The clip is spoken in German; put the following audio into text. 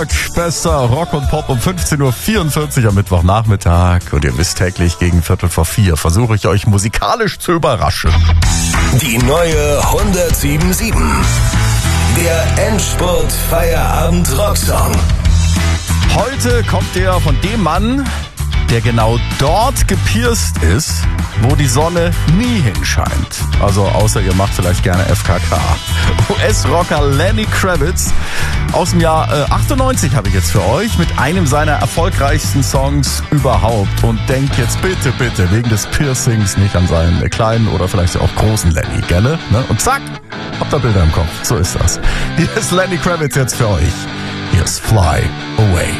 Bester Rock und Pop um 15.44 Uhr am Mittwochnachmittag. Und ihr wisst, täglich gegen 3:45 versuche ich euch musikalisch zu überraschen. Die neue 107.7. Der Endspurt Feierabend Rocksong. Heute kommt der von dem Mann, der genau dort gepierst ist, wo die Sonne nie hinscheint. Also außer ihr macht vielleicht gerne FKK. US-Rocker Lenny Kravitz aus dem Jahr 98 habe ich jetzt für euch mit einem seiner erfolgreichsten Songs überhaupt. Und denkt jetzt bitte, bitte wegen des Piercings nicht an seinen kleinen oder vielleicht auch großen Lenny, gerne? Ne? Und zack, habt ihr Bilder im Kopf. So ist das. Hier ist Lenny Kravitz jetzt für euch. Hier ist Fly Away.